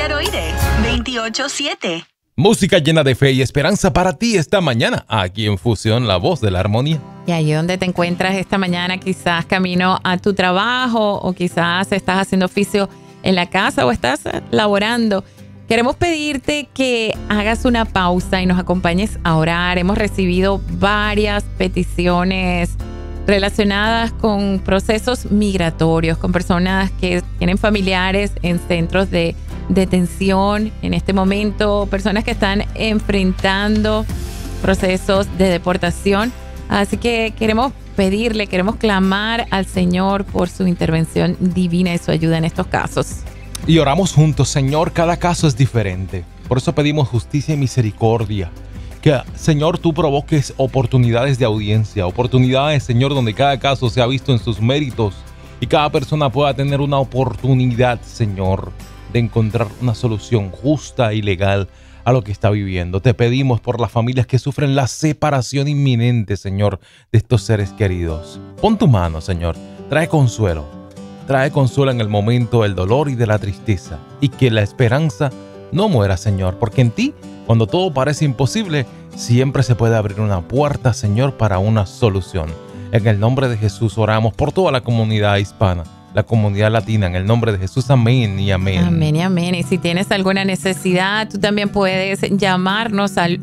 Esteroide 28-7. Música llena de fe y esperanza para ti esta mañana, aquí en Fusión, la voz de la armonía. Y ahí donde te encuentras esta mañana, quizás camino a tu trabajo o quizás estás haciendo oficio en la casa o estás laborando, queremos pedirte que hagas una pausa y nos acompañes a orar. Hemos recibido varias peticiones relacionadas con procesos migratorios, con personas que tienen familiares en centros de detención en este momento, personas que están enfrentando procesos de deportación. Así que queremos pedirle, queremos clamar al Señor por su intervención divina y su ayuda en estos casos. Y oramos juntos, Señor, cada caso es diferente. Por eso pedimos justicia y misericordia. Que, Señor, tú provoques oportunidades de audiencia, oportunidades, Señor, donde cada caso sea visto en sus méritos y cada persona pueda tener una oportunidad, Señor, de encontrar una solución justa y legal a lo que está viviendo. Te pedimos por las familias que sufren la separación inminente, Señor, de estos seres queridos. Pon tu mano, Señor, trae consuelo en el momento del dolor y de la tristeza, y que la esperanza no muera, Señor, porque en ti, cuando todo parece imposible, siempre se puede abrir una puerta, Señor, para una solución. En el nombre de Jesús oramos por toda la comunidad hispana, la comunidad latina, en el nombre de Jesús, amén y amén. Amén y amén. Y si tienes alguna necesidad, tú también puedes llamarnos al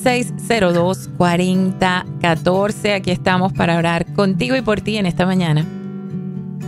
1-800-602-4014. Aquí estamos para orar contigo y por ti en esta mañana.